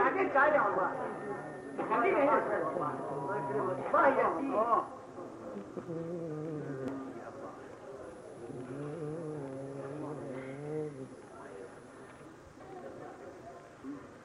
عدلت عليه والله. خلينا هنا والله يا سيدي.